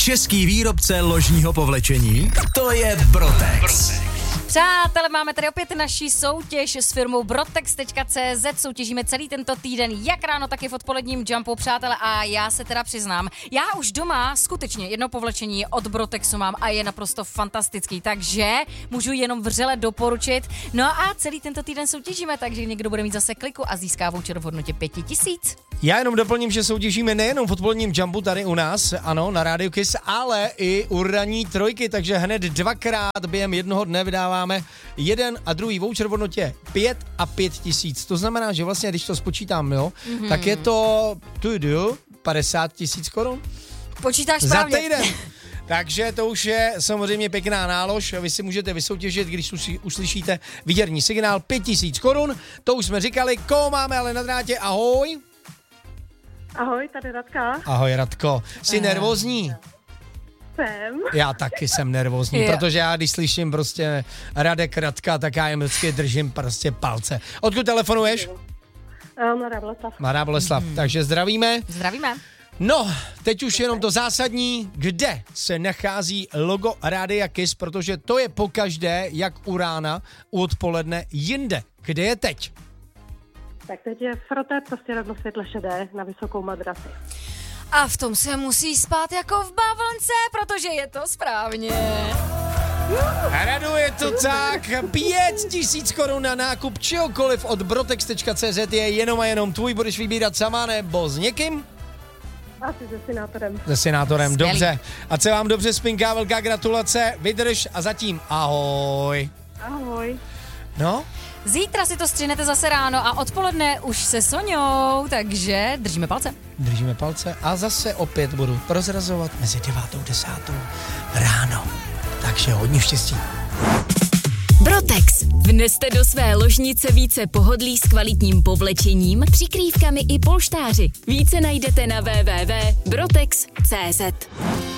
český výrobce ložního povlečení, to je Brotex. Přátelé, máme tady opět naši soutěž s firmou Brotex.cz. Soutěžíme celý tento týden, jak ráno, tak i v odpoledním jumpu, přátelé. A já se teda přiznám, já už doma skutečně jedno povlečení od Brotexu mám a je naprosto fantastický, takže můžu jenom vřele doporučit. No a celý tento týden soutěžíme, takže někdo bude mít zase kliku a získá voucher v hodnotě 5000. Já jenom doplním, že soutěžíme nejenom v odpoledním jumpu tady u nás, ano, na Radio Kiss, ale i u ranní trojky, takže hned dvakrát během jednoho dne vydáváme jeden a druhý voucher v hodnotě 5 a 5000. To znamená, že vlastně, když to spočítám, jo, tak je to 50 000 korun. Počítáš správně. Za týden. Takže to už je samozřejmě pěkná nálož. Vy si můžete vysoutěžit, když uslyšíte výherní signál 5000 korun. To už jsme říkali, koho máme ale na drátě. Ahoj. Ahoj, tady Radka. Ahoj Radko. Jsi nervózní? Jsem. Já taky jsem nervózní, protože já když slyším prostě Radek, Radka, tak já jim vždycky držím prostě palce. Odkud telefonuješ? Mladá Boleslav. Mladá Boleslav, takže zdravíme. Zdravíme. No, teď už jenom to zásadní, kde se nachází logo Rádia Kiss, protože to je pokaždé, jak u rána, u odpoledne, jinde. Kde je teď? Tak teď je froté prostě rovno světle šedé na vysokou madraci. A v tom se musí spát jako v bavlnce, protože je to správně. Raduje to tak, 5000 korun na nákup čehokoliv od Brotex.cz je jenom a jenom tvůj, budeš vybírat sama nebo s někým? Asi se Senátorem. Se Senátorem, Skvělý. dobře. Ať se vám dobře spinká, velká gratulace, vydrž a zatím ahoj. Ahoj. No? Zítra si to střihnete zase ráno a odpoledne už se Soňou, takže držíme palce. Držíme palce a zase opět budu prozrazovat mezi 9 a 10 ráno. Takže hodně štěstí. Brotex. Vneste do své ložnice více pohodlí s kvalitním povlečením, přikrývkami i polštáři. Více najdete na www.brotex.cz.